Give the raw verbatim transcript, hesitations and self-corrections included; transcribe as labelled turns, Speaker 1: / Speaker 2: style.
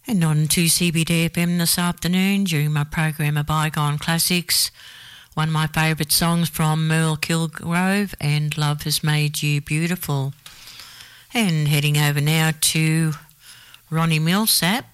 Speaker 1: And on to C B D F M this afternoon during my program of Bygone Classics. One of my favourite songs from Merle Kilgrove and Love Has Made You Beautiful. And heading over now to Ronnie Milsap